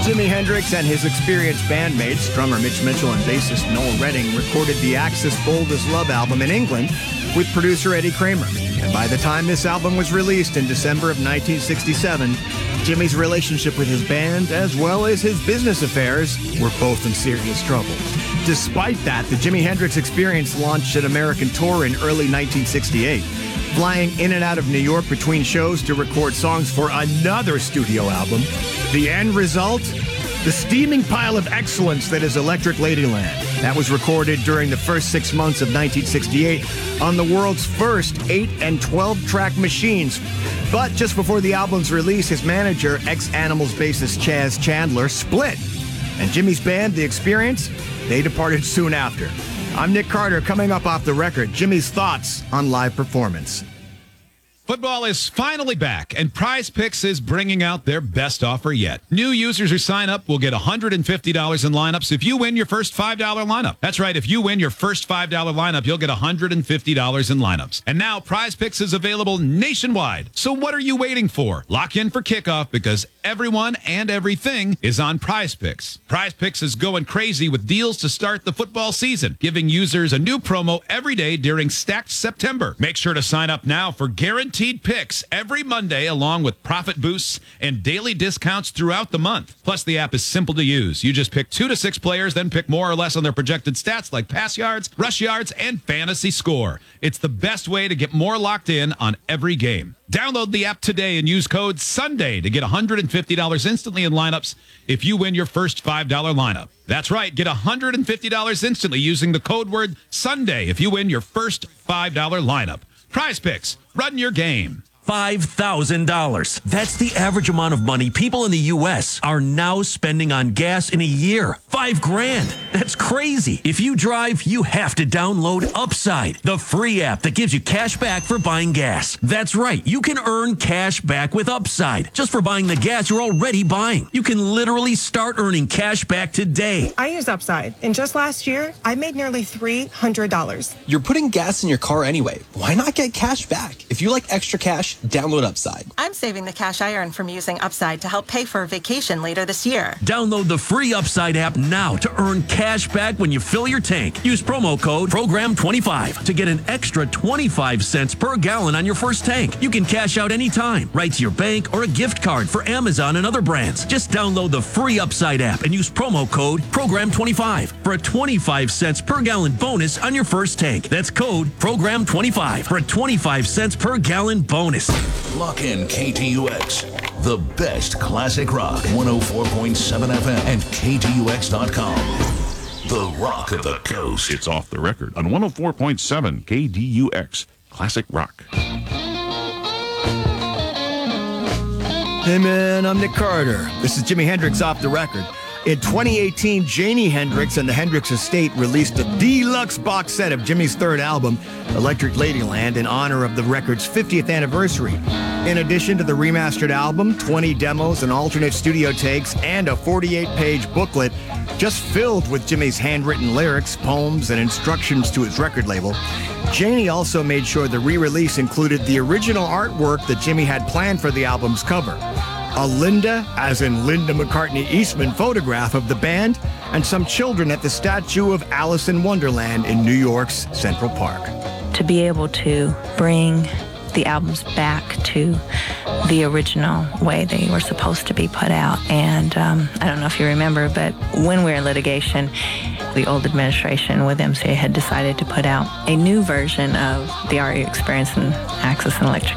Jimi Hendrix and his experienced bandmates, drummer Mitch Mitchell and bassist Noel Redding, recorded the Axis Bold as Love album in England with producer Eddie Kramer. And by the time this album was released in December of 1967, Jimmy's relationship with his band, as well as his business affairs, were both in serious trouble. Despite that, the Jimi Hendrix Experience launched an American tour in early 1968, flying in and out of New York between shows to record songs for another studio album. The end result? The steaming pile of excellence that is Electric Ladyland. That was recorded during the first 6 months of 1968 on the world's first 8 and 12-track machines. But just before the album's release, his manager, ex-Animals bassist Chaz Chandler, split. And Jimmy's band, The Experience, they departed soon after. I'm Nick Carter. Coming up off the record, Jimmy's thoughts on live performance. Football is finally back, and Prize Picks is bringing out their best offer yet. New users who sign up will get $150 in lineups if you win your first $5 lineup. That's right, if you win your first $5 lineup, you'll get $150 in lineups. And now Prize Picks is available nationwide. So what are you waiting for? Lock in for kickoff because everyone and everything is on Prize Picks. Prize Picks is going crazy with deals to start the football season, giving users a new promo every day during Stacked September. Make sure to sign up now for guaranteed picks every Monday, along with profit boosts and daily discounts throughout the month. Plus, the app is simple to use. You just pick 2 to 6 players, then pick more or less on their projected stats like pass yards, rush yards, and fantasy score. It's the best way to get more locked in on every game. Download the app today and use code SUNDAY to get $150 instantly in lineups if you win your first $5 lineup. That's right, get $150 instantly using the code word SUNDAY if you win your first $5 lineup. Prize Picks, run your game. $5,000. That's the average amount of money people in the U.S. are now spending on gas in a year. $5,000. That's crazy. If you drive, you have to download Upside, the free app that gives you cash back for buying gas. That's right. You can earn cash back with Upside just for buying the gas you're already buying. You can literally start earning cash back today. I use Upside, and just last year, I made nearly $300. You're putting gas in your car anyway. Why not get cash back? If you like extra cash, download Upside. I'm saving the cash I earn from using Upside to help pay for a vacation later this year. Download the free Upside app now to earn cash back when you fill your tank. Use promo code PROGRAM25 to get an extra 25 cents per gallon on your first tank. You can cash out anytime, right to your bank or a gift card for Amazon and other brands. Just download the free Upside app and use promo code PROGRAM25 for a 25 cents per gallon bonus on your first tank. That's code PROGRAM25 for a 25 cents per gallon bonus. Lock in KTUX, the best classic rock, 104.7 FM and KTUX.com. The rock of the coast. It's off the record on 104.7 KDUX, classic rock. Hey man, I'm Nick Carter. This is Jimi Hendrix Off the Record. In 2018, Janie Hendrix and the Hendrix Estate released a deluxe box set of Jimmy's third album, Electric Ladyland, in honor of the record's 50th anniversary. In addition to the remastered album, 20 demos and alternate studio takes, and a 48-page booklet just filled with Jimmy's handwritten lyrics, poems, and instructions to his record label, Janie also made sure the re-release included the original artwork that Jimmy had planned for the album's cover. A Linda, as in Linda McCartney Eastman, photograph of the band, and some children at the statue of Alice in Wonderland in New York's Central Park. To be able to bring the albums back to the original way they were supposed to be put out. And I don't know if you remember, but when we were in litigation, the old administration with MCA had decided to put out a new version of the RE Experience and Axis and Electric